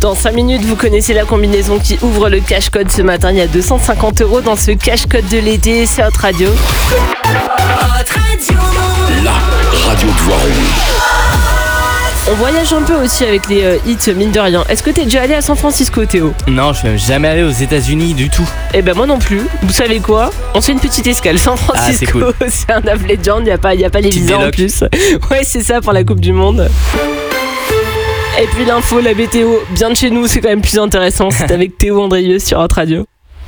Dans 5 minutes, vous connaissez la combinaison qui ouvre le cash-code ce matin. Il y a 250 € dans ce cash-code de l'été. C'est Hot Radio. La radio de Voiron. On voyage un peu aussi avec les hits, mine de rien. Est-ce que t'es déjà allé à San Francisco, Théo ? Non, je suis même jamais allé aux États-Unis du tout. Eh ben moi non plus. Vous savez quoi ? On se fait une petite escale. San Francisco, c'est cool. C'est un of legend. Il n'y a pas les visas en plus. Ouais, c'est ça pour la Coupe du Monde. Et puis l'info, la météo, bien de chez nous, c'est quand même plus intéressant. C'est avec Théo Andrieux sur Hot Radio.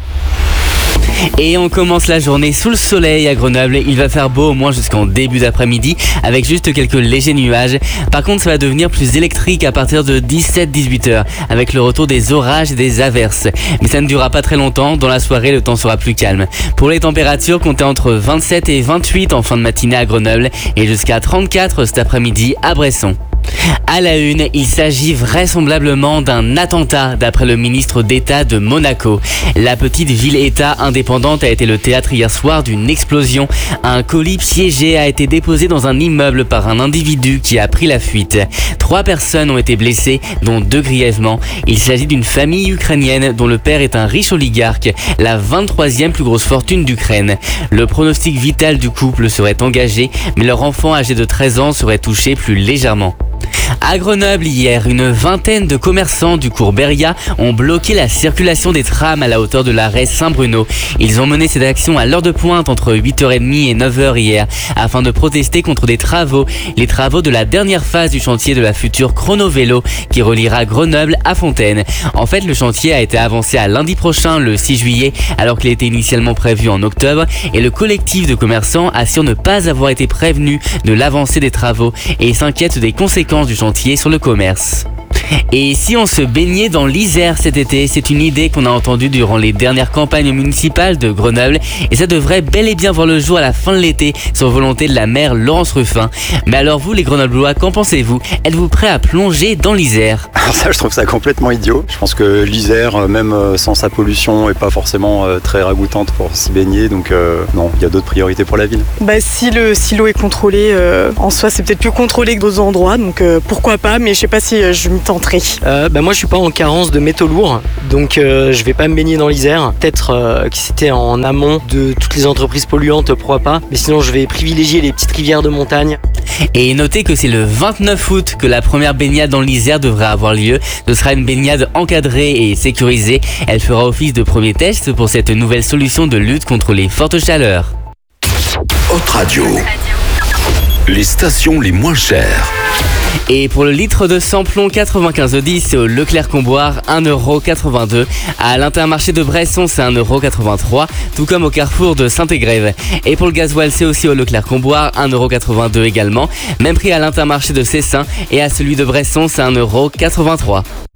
Et on commence la journée sous le soleil à Grenoble. Il va faire beau au moins jusqu'en début d'après-midi avec juste quelques légers nuages. Par contre, ça va devenir plus électrique à partir de 17-18 heures avec le retour des orages et des averses. Mais ça ne durera pas très longtemps. Dans la soirée, le temps sera plus calme. Pour les températures, comptez entre 27 et 28 en fin de matinée à Grenoble et jusqu'à 34 cet après-midi à Bresson. À la une, il s'agit vraisemblablement d'un attentat d'après le ministre d'État de Monaco. La petite ville-État indépendante a été le théâtre hier soir d'une explosion. Un colis piégé a été déposé dans un immeuble par un individu qui a pris la fuite. 3 personnes ont été blessées, dont 2 grièvement. Il s'agit d'une famille ukrainienne dont le père est un riche oligarque, la 23e plus grosse fortune d'Ukraine. Le pronostic vital du couple serait engagé, mais leur enfant âgé de 13 ans serait touché plus légèrement. À Grenoble, hier, une vingtaine de commerçants du cours Beria ont bloqué la circulation des trams à la hauteur de l'arrêt Saint-Bruno. Ils ont mené cette action à l'heure de pointe entre 8h30 et 9h hier afin de protester contre les travaux de la dernière phase du chantier de la future chrono-vélo qui reliera Grenoble à Fontaine. En fait, le chantier a été avancé à lundi prochain, le 6 juillet, alors qu'il était initialement prévu en octobre et le collectif de commerçants assure ne pas avoir été prévenu de l'avancée des travaux et s'inquiète des conséquences du chantier sur le commerce. Et si on se baignait dans l'Isère cet été, c'est une idée qu'on a entendue durant les dernières campagnes municipales de Grenoble et ça devrait bel et bien voir le jour à la fin de l'été sur volonté de la maire Laurence Ruffin. Mais alors vous les Grenoblois, qu'en pensez-vous ? Êtes-vous prêts à plonger dans l'Isère ? Alors ça, je trouve ça complètement idiot. Je pense que l'Isère, même sans sa pollution, est pas forcément très ragoûtante pour s'y baigner. Donc non, il y a d'autres priorités pour la ville. Si l'eau est contrôlée, en soi c'est peut-être plus contrôlé que d'autres endroits. Donc pourquoi pas, mais je sais pas si je m'y tenterai. Moi je suis pas en carence de métaux lourds, donc je vais pas me baigner dans l'Isère. Peut-être que c'était en amont de toutes les entreprises polluantes, pourquoi pas. Mais sinon je vais privilégier les petites rivières de montagne. Et notez que c'est le 29 août que la première baignade dans l'Isère devrait avoir lieu. Ce sera une baignade encadrée et sécurisée. Elle fera office de premier test pour cette nouvelle solution de lutte contre les fortes chaleurs. Hot Radio. Les stations les moins chères. Et pour le litre de samplon 95,10, c'est au Leclerc-Comboire 1,82€. À l'Intermarché de Bresson, c'est 1,83€, tout comme au Carrefour de Saint-Égrève. Et pour le gasoil, c'est aussi au Leclerc-Comboire 1,82€ également. Même prix à l'Intermarché de Cessin et à celui de Bresson, c'est 1,83€.